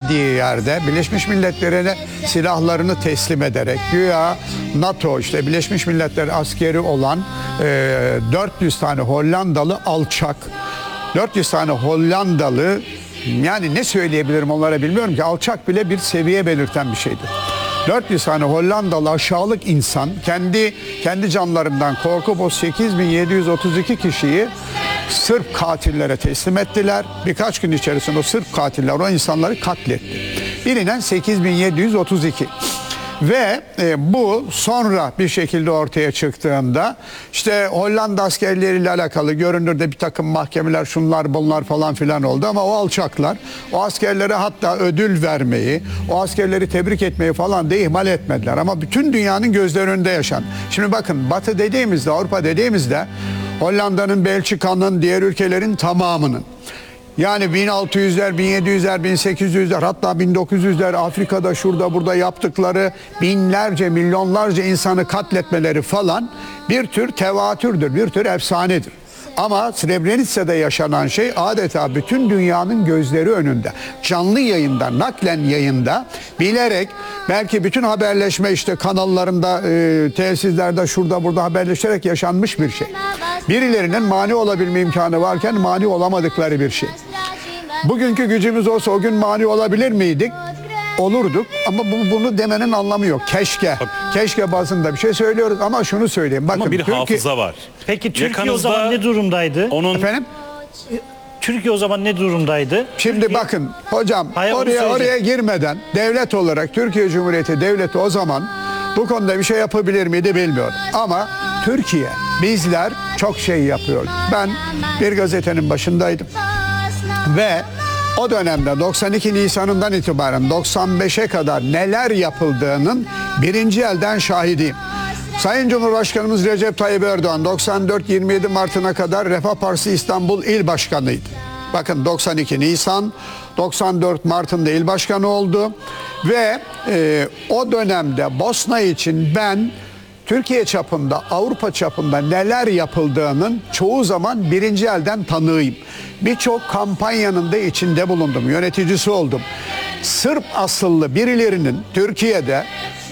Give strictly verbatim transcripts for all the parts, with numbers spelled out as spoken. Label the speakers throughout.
Speaker 1: bilmediği yerde Birleşmiş Milletler'e silahlarını teslim ederek güya NATO işte Birleşmiş Milletler askeri olan e, dört yüz tane Hollandalı alçak, dört yüz tane Hollandalı, yani ne söyleyebilirim onlara bilmiyorum ki, alçak bile bir seviye belirten bir şeydir. dört yüz tane Hollandalı aşağılık insan kendi kendi canlarından korkup o sekiz bin yedi yüz otuz iki kişiyi Sırp katillere teslim ettiler. Birkaç gün içerisinde o Sırp katiller o insanları katletti. Bilinen sekiz bin yedi yüz otuz iki. Ve e, bu sonra bir şekilde ortaya çıktığında işte Hollanda askerleriyle alakalı görünürde bir takım mahkemeler, şunlar bunlar falan filan oldu ama o alçaklar o askerlere hatta ödül vermeyi, o askerleri tebrik etmeyi falan da ihmal etmediler. Ama bütün dünyanın gözleri önünde yaşan. Şimdi bakın, Batı dediğimizde, Avrupa dediğimizde Hollanda'nın, Belçika'nın, diğer ülkelerin tamamının, yani bin altı yüzler, bin yedi yüzler, bin sekiz yüzler, hatta bin dokuz yüzler Afrika'da şurada burada yaptıkları binlerce, milyonlarca insanı katletmeleri falan bir tür tevatürdür, bir tür efsanedir. Ama Srebrenica'da yaşanan şey adeta bütün dünyanın gözleri önünde. Canlı yayında, naklen yayında, bilerek, belki bütün haberleşme işte kanallarında, e, tesislerde, şurada burada haberleşerek yaşanmış bir şey. Birilerinin mani olabilme imkanı varken mani olamadıkları bir şey. Bugünkü gücümüz olsa o gün mani olabilir miydik? Olurduk ama bu, bunu demenin anlamı yok. Keşke, Tabii. keşke bazında bir şey söylüyoruz ama şunu söyleyeyim. Bakın,
Speaker 2: ama bir
Speaker 1: Türkiye,
Speaker 2: hafıza var.
Speaker 3: Peki Türkiye
Speaker 2: Yakanızda
Speaker 3: o zaman ne durumdaydı?
Speaker 2: Onun...
Speaker 1: Efendim?
Speaker 3: Türkiye o zaman ne durumdaydı?
Speaker 1: Şimdi
Speaker 3: Türkiye...
Speaker 1: bakın hocam,
Speaker 3: Hayır,
Speaker 1: oraya oraya girmeden devlet olarak Türkiye Cumhuriyeti Devleti o zaman bu konuda bir şey yapabilir miydi bilmiyorum. Ama Türkiye, bizler çok şey yapıyoruz. Ben bir gazetenin başındaydım ve o dönemde doksan iki Nisan'ından itibaren doksan beşe kadar neler yapıldığının birinci elden şahidiyim. Sayın Cumhurbaşkanımız Recep Tayyip Erdoğan doksan dört yirmi yedi Mart'ına kadar Refah Partisi İstanbul İl Başkanı'ydı. Bakın, doksan iki Nisan, doksan dört Mart'ında il başkanı oldu ve e, o dönemde Bosna için ben Türkiye çapında, Avrupa çapında neler yapıldığının çoğu zaman birinci elden tanığıyım. Birçok kampanyanın da içinde bulundum, yöneticisi oldum. Sırp asıllı birilerinin Türkiye'de,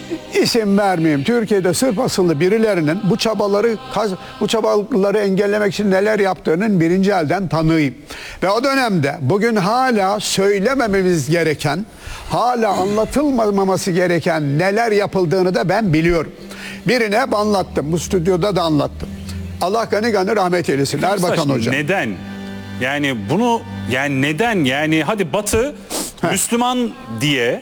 Speaker 1: isim vermeyeyim, Türkiye'de Sırp asıllı birilerinin bu çabaları bu çabaları engellemek için neler yaptığının birinci elden tanığıyım. Ve o dönemde bugün hala söylemememiz gereken, hala anlatılmaması gereken neler yapıldığını da ben biliyorum. Birine hep anlattım, bu stüdyoda da anlattım. Allah gani gani rahmet eylesin Erbakan Hocam.
Speaker 2: Neden? Yani bunu, yani neden? Yani hadi Batı Heh. Müslüman diye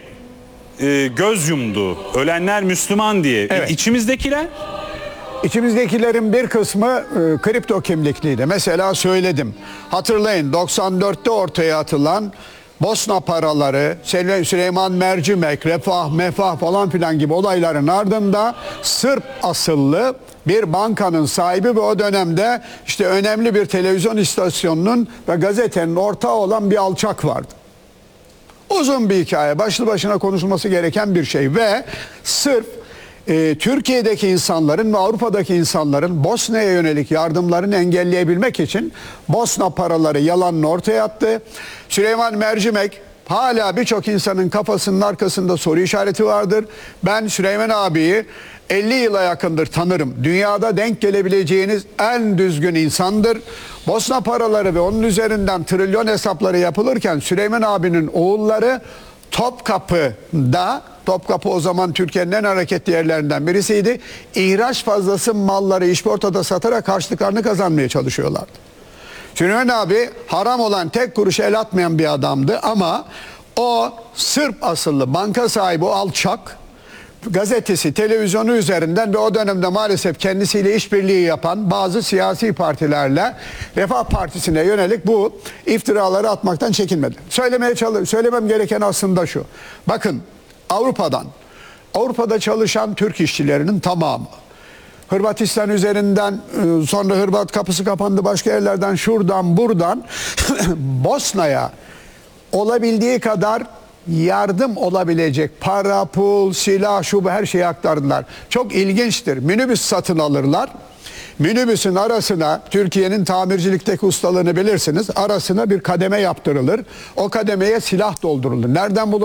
Speaker 2: e, göz yumdu. Ölenler Müslüman diye. Evet. E, içimizdekiler?
Speaker 1: İçimizdekilerin bir kısmı e, kripto kimlikliydi. Mesela söyledim. Hatırlayın, doksan dörtte ortaya atılan Bosna paraları, Süleyman Mercimek, Refah, Mefah falan filan gibi olayların ardında Sırp asıllı bir bankanın sahibi ve o dönemde işte önemli bir televizyon istasyonunun ve gazetenin ortağı olan bir alçak vardı. Uzun bir hikaye, başlı başına konuşulması gereken bir şey ve sırf e, Türkiye'deki insanların ve Avrupa'daki insanların Bosna'ya yönelik yardımlarını engelleyebilmek için Bosna paraları yalanını ortaya attı. Süleyman Mercimek, hala birçok insanın kafasının arkasında soru işareti vardır. Ben Süleyman abiyi elli yıla yakındır tanırım. Dünyada denk gelebileceğiniz en düzgün insandır. Bosna paraları ve onun üzerinden trilyon hesapları yapılırken Süleyman abinin oğulları Topkapı'da, Topkapı o zaman Türkiye'nin en hareketli yerlerinden birisiydi, İhraç fazlası malları işportada satarak harçlıklarını kazanmaya çalışıyorlardı. Süleyman abi haram olan tek kuruş el atmayan bir adamdı ama o Sırp asıllı banka sahibi, o alçak, gazetesi, televizyonu üzerinden ve o dönemde maalesef kendisiyle işbirliği yapan bazı siyasi partilerle Refah Partisi'ne yönelik bu iftiraları atmaktan çekinmedi. Söylemeye çalış, söylemem gereken aslında şu. Bakın, Avrupa'dan, Avrupa'da çalışan Türk işçilerinin tamamı, Hırvatistan üzerinden, sonra Hırvat kapısı kapandı, başka yerlerden, şuradan buradan Bosna'ya olabildiği kadar yardım olabilecek para, pul, silah, şu bu her şeyi aktardılar. Çok ilginçtir. Minibüs satın alırlar. Minibüsün arasına, Türkiye'nin tamircilikteki ustalığını bilirsiniz, arasına bir kademe yaptırılır. O kademeye silah doldurulur. Nereden bulunur?